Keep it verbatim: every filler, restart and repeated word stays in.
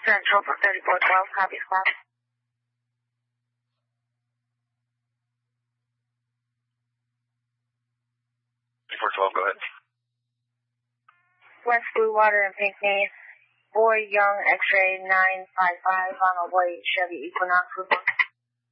Central for thirty-four twelve, copy, stop. thirty-four twelve, go ahead. West Blue Water and Pinckney. Boy Young, X-ray nine five five on a white Chevy Equinox.